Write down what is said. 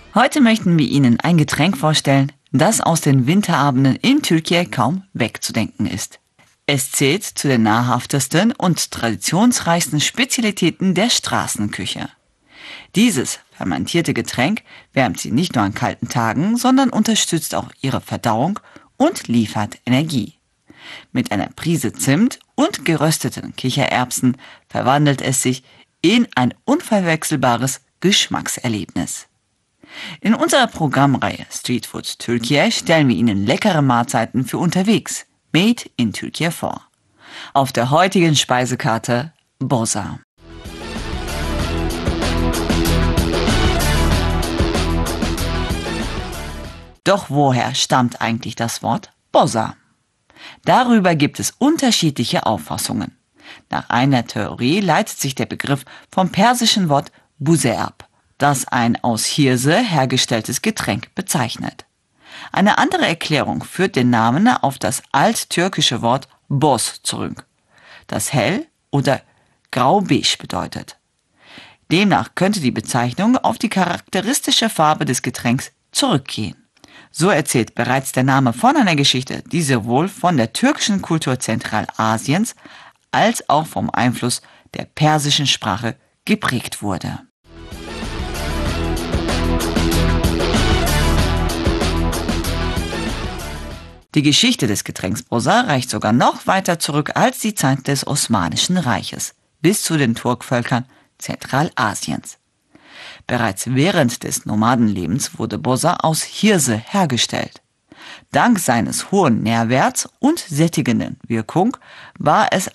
Heute möchten wir Ihnen ein Getränk vorstellen, das aus den Winterabenden in Türkei kaum wegzudenken ist. Es zählt zu den nahrhaftesten und traditionsreichsten Spezialitäten der Straßenküche. Dieses fermentierte Getränk wärmt Sie nicht nur an kalten Tagen, sondern unterstützt auch Ihre Verdauung und liefert Energie. Mit einer Prise Zimt und gerösteten Kichererbsen verwandelt es sich in ein unverwechselbares Geschmackserlebnis. In unserer Programmreihe Street Food Türkei stellen wir Ihnen leckere Mahlzeiten für unterwegs, made in Türkei vor. Auf der heutigen Speisekarte Boza. Doch woher stammt eigentlich das Wort Boza? Darüber gibt es unterschiedliche Auffassungen. Nach einer Theorie leitet sich der Begriff vom persischen Wort Buze ab, das ein aus Hirse hergestelltes Getränk bezeichnet. Eine andere Erklärung führt den Namen auf das alttürkische Wort Boz zurück, das hell oder grau-beige bedeutet. Demnach könnte die Bezeichnung auf die charakteristische Farbe des Getränks zurückgehen. So erzählt bereits der Name von einer Geschichte, die sowohl von der türkischen Kultur Zentralasiens als auch vom Einfluss der persischen Sprache geprägt wurde. Die Geschichte des Getränks Boza reicht sogar noch weiter zurück als die Zeit des Osmanischen Reiches, bis zu den Turkvölkern Zentralasiens. Bereits während des Nomadenlebens wurde Boza aus Hirse hergestellt. Dank seines hohen Nährwerts und sättigenden Wirkung war es